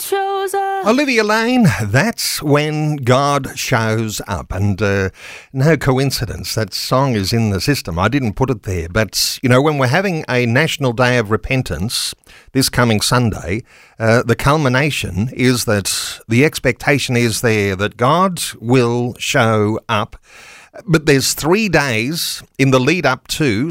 shows up. Olivia Lane, that's when God shows up. And no coincidence, that song is in the system. I didn't put it there. But, you know, when we're having a National Day of Repentance this coming Sunday, the culmination is that the expectation is there that God will show up. But there's 3 days in the lead up to